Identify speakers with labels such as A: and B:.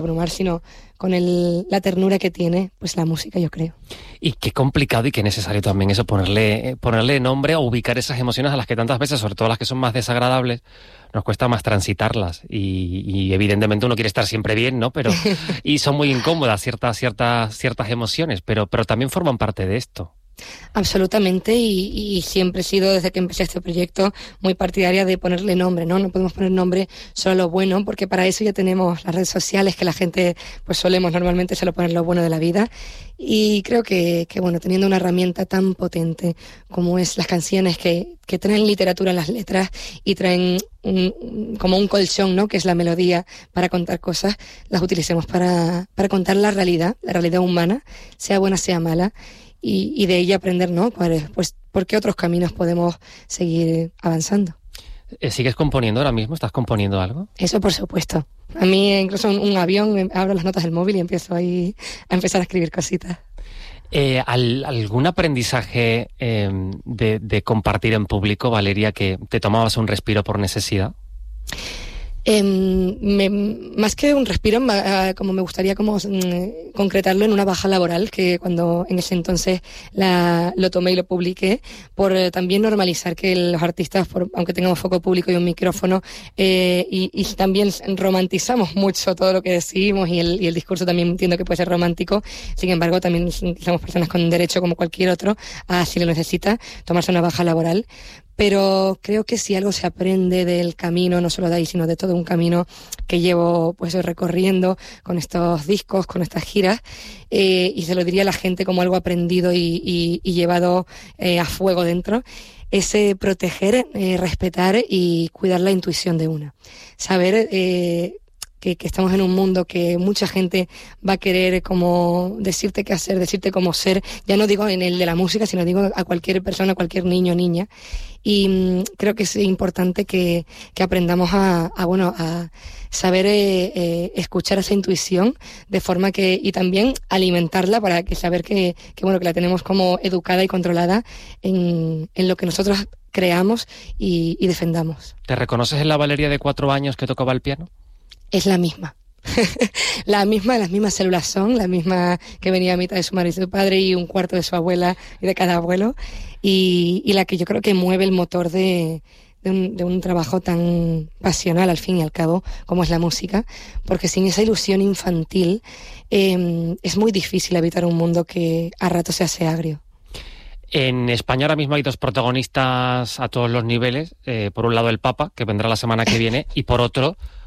A: abrumar, sino con la ternura que tiene pues la música, yo creo.
B: Y qué complicado y qué necesario también eso, ponerle nombre o ubicar esas emociones a las que tantas veces, sobre todo las que son más desagradables, nos cuesta más transitarlas. Y evidentemente uno quiere estar siempre bien, ¿no? Pero y son muy incómodas ciertas emociones, pero también forman parte de esto.
A: Absolutamente, y siempre he sido, desde que empecé este proyecto, muy partidaria de ponerle nombre, ¿no? No podemos poner nombre solo a lo bueno, porque para eso ya tenemos las redes sociales, que la gente pues solemos normalmente solo poner lo bueno de la vida. Y creo que bueno, teniendo una herramienta tan potente como es las canciones que traen literatura en las letras y traen como un colchón, ¿no? Que es la melodía para contar cosas, las utilicemos para contar la realidad humana, sea buena, sea mala. Y de ella aprender, ¿no? Pues por qué otros caminos podemos seguir avanzando.
B: ¿Sigues componiendo ahora mismo? ¿Estás componiendo algo?
A: Eso por supuesto. A mí incluso un avión, abro las notas del móvil y empiezo ahí a empezar a escribir cositas.
B: ¿Algún aprendizaje de compartir en público, Valeria, que te tomabas un respiro por necesidad?
A: Más que un respiro, como me gustaría concretarlo en una baja laboral, que cuando en ese entonces lo tomé y lo publiqué, por también normalizar que los artistas, aunque tengamos foco público y un micrófono, y también romantizamos mucho todo lo que decimos, y el discurso también entiendo que puede ser romántico. Sin embargo, también somos personas con derecho como cualquier otro a, si lo necesita, tomarse una baja laboral. Pero creo que si algo se aprende del camino, no solo de ahí, sino de todo un camino que llevo pues recorriendo con estos discos, con estas giras, y se lo diría a la gente como algo aprendido y llevado a fuego dentro, es proteger, respetar y cuidar la intuición de una. Saber que estamos en un mundo que mucha gente va a querer como decirte qué hacer, decirte cómo ser, ya no digo en el de la música, sino digo a cualquier persona, a cualquier niño o niña. Y creo que es importante que aprendamos a saber escuchar esa intuición de forma y también alimentarla para saber que la tenemos como educada y controlada en lo que nosotros creamos y defendamos.
B: ¿Te reconoces en la Valeria de 4 años que tocaba el piano?
A: Es la misma. Las mismas células son, la misma que venía a mitad de su madre y su padre y un cuarto de su abuela y de cada abuelo, y la que yo creo que mueve el motor de un trabajo tan pasional al fin y al cabo como es la música, porque sin esa ilusión infantil es muy difícil habitar un mundo que a rato se hace agrio.
B: En España ahora mismo hay 2 protagonistas a todos los niveles, por un lado el Papa, que vendrá la semana que viene, y por otro